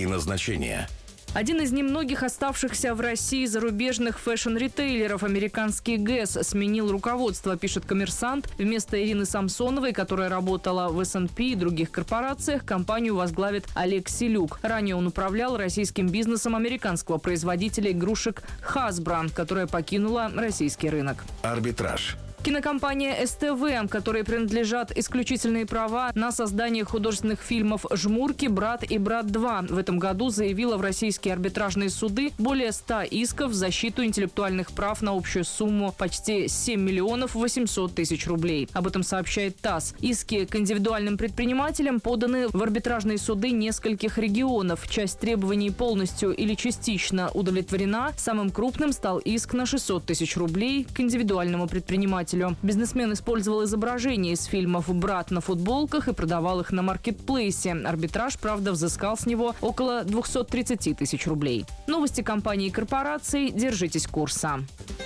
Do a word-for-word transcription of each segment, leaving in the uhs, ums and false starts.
назначения. Один из немногих оставшихся в России зарубежных фэшн-ритейлеров, американский Гэс, сменил руководство, пишет «Коммерсант». Вместо Ирины Самсоновой, которая работала в эс энд пи и других корпорациях, компанию возглавит Олег Селюк. Ранее он управлял российским бизнесом американского производителя игрушек Hasbro, которая покинула российский рынок. Арбитраж. Кинокомпания эс тэ вэ, которой принадлежат исключительные права на создание художественных фильмов «Жмурки», «Брат» и «Брат два», в этом году заявила в российские арбитражные суды более ста исков в защиту интеллектуальных прав на общую сумму почти семь миллионов восемьсот тысяч рублей. Об этом сообщает ТАСС. Иски к индивидуальным предпринимателям поданы в арбитражные суды нескольких регионов. Часть требований полностью или частично удовлетворена. Самым крупным стал иск на шестьсот тысяч рублей к индивидуальному предпринимателю. Бизнесмен использовал изображения из фильмов «Брат» на футболках и продавал их на маркетплейсе. Арбитраж, правда, взыскал с него около двухсот тридцати тысяч рублей. Новости компаний и корпораций. Держитесь курса.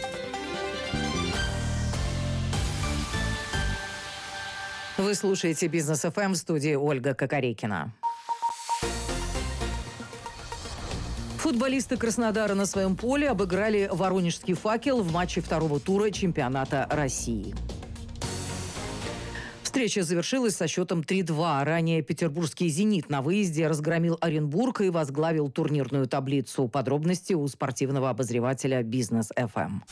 Вы слушаете «Бизнес эф эм», в студии Ольга Кокорекина. Футболисты Краснодара на своем поле обыграли воронежский «Факел» в матче второго тура чемпионата России. Встреча завершилась со счетом три-два. Ранее петербургский «Зенит» на выезде разгромил Оренбург и возглавил турнирную таблицу. Подробности у спортивного обозревателя «Бизнес эф эм».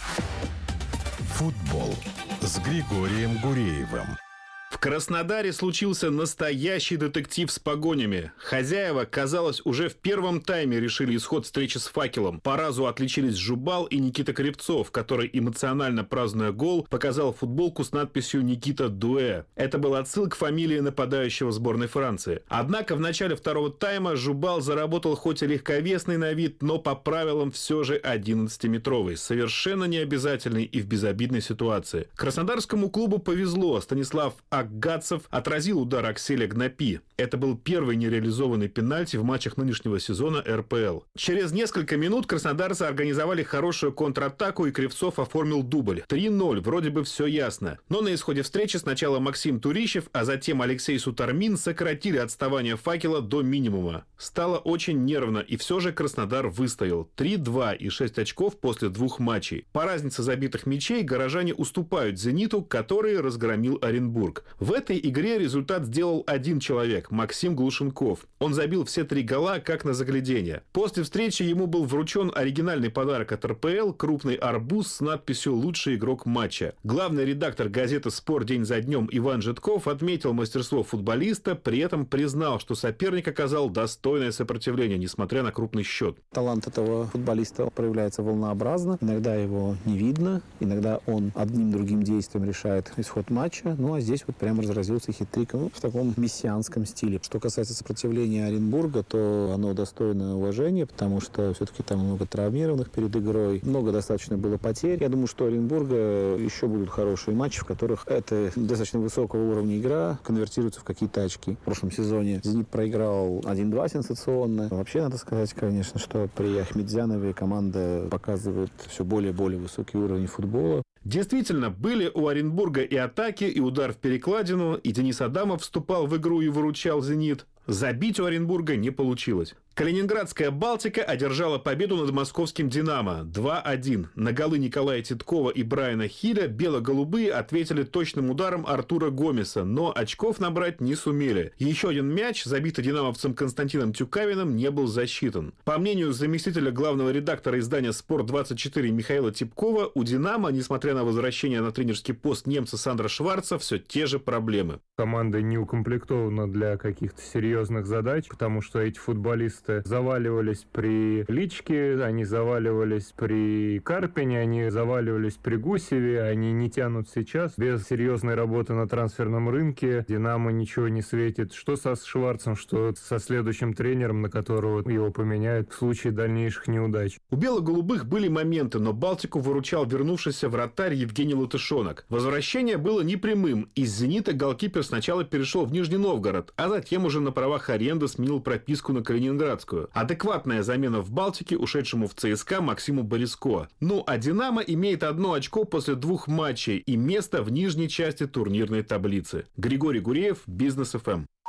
Футбол с Григорием Гуреевым. В Краснодаре случился настоящий детектив с погонями. Хозяева, казалось, уже в первом тайме решили исход встречи с «Факелом». По разу отличились Жубал и Никита Кривцов, который, эмоционально празднуя гол, показал футболку с надписью «Никита Дуэ». Это был отсыл к фамилии нападающего сборной Франции. Однако в начале второго тайма Жубал заработал хоть и легковесный на вид, но по правилам все же одиннадцатиметровый. Совершенно необязательный и в безобидной ситуации. Краснодарскому клубу повезло. Станислав Агатцев отразил удар Акселя Гнапи. Это был первый нереализованный пенальти в матчах нынешнего сезона эр пэ эл. Через несколько минут краснодарцы организовали хорошую контратаку, и Кривцов оформил дубль. три-ноль, вроде бы все ясно. Но на исходе встречи сначала Максим Турищев, а затем Алексей Сутармин сократили отставание «Факела» до минимума. Стало очень нервно, и все же Краснодар выстоял. три-два и шесть очков после двух матчей. По разнице забитых мячей горожане уступают «Зениту», который разгромил Оренбург. В этой игре результат сделал один человек – Максим Глушенков. Он забил все три гола, как на загляденье. После встречи ему был вручен оригинальный подарок от эр пэ эл – крупный арбуз с надписью «Лучший игрок матча». Главный редактор газеты «Спор» день за днем Иван Житков отметил мастерство футболиста, при этом признал, что соперник оказал достойное сопротивление, несмотря на крупный счет. Талант этого футболиста проявляется волнообразно. Иногда его не видно, иногда он одним-другим действием решает исход матча. Ну а здесь вот прямо разразился хитриком в таком мессианском стиле. Что касается сопротивления Оренбурга, то оно достойно уважения, потому что все-таки там много травмированных перед игрой, много достаточно было потерь. Я думаю, что у Оренбурга еще будут хорошие матчи, в которых эта достаточно высокого уровня игра конвертируется в какие-то очки. В прошлом сезоне «Зенит» проиграл один-два сенсационно. Вообще, надо сказать, конечно, что при Ахмедзянове команда показывает все более и более высокий уровень футбола. Действительно, были у Оренбурга и атаки, и удар в перекладину, и Денис Адамов вступал в игру и выручал «Зенит». Забить у Оренбурга не получилось. Калининградская «Балтика» одержала победу над московским «Динамо» два-один. На голы Николая Титкова и Брайана Хиля бело-голубые ответили точным ударом Артура Гомеса, но очков набрать не сумели. Еще один мяч, забитый динамовцем Константином Тюкавиным, не был засчитан. По мнению заместителя главного редактора издания «Спорт двадцать четыре» Михаила Типкова, у «Динамо», несмотря на возвращение на тренерский пост немца Сандра Шварца, все те же проблемы. Команда не укомплектована для каких-то серьезных задач, потому что эти футболисты заваливались при Личке, они заваливались при Карпине, они заваливались при Гусеве, они не тянут сейчас. Без серьезной работы на трансферном рынке «Динамо» ничего не светит. Что со Шварцем, что со следующим тренером, на которого его поменяют в случае дальнейших неудач. У бело-голубых были моменты, но «Балтику» выручал вернувшийся вратарь Евгений Латышонок. Возвращение было непрямым. Из «Зенита» голкипер сначала перешел в Нижний Новгород, а затем уже на правах аренды сменил прописку на Калининградскую. Адекватная замена в «Балтике» ушедшему в ЦСКА Максиму Бориско. Ну а «Динамо» имеет одно очко после двух матчей и место в нижней части турнирной таблицы. Григорий Гуреев, Бизнес эф эм.